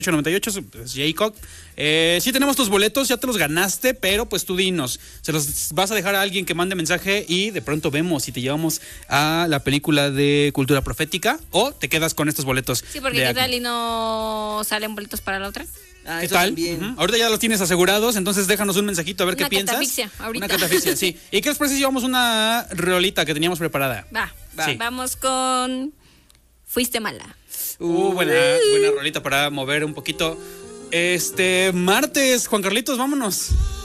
98, pues, Jacob. Sí tenemos tus boletos, ya te los ganaste, pero pues tú dinos, se los vas a dejar a alguien que mande mensaje y de pronto vemos si te llevamos a la película de Cultura Profética o te quedas con estos boletos. Sí, porque ¿qué tal y no salen boletos para la otra? ¿Qué tal? Ahorita ya los tienes asegurados, entonces déjanos un mensajito a ver qué piensas. Ahorita. Una catafixia, sí. ¿Y qué les parece si llevamos una rolita que teníamos preparada? Va. Sí. Vamos con Fuiste Mala. Buena rolita para mover un poquito. Martes, Juan Carlitos, vámonos.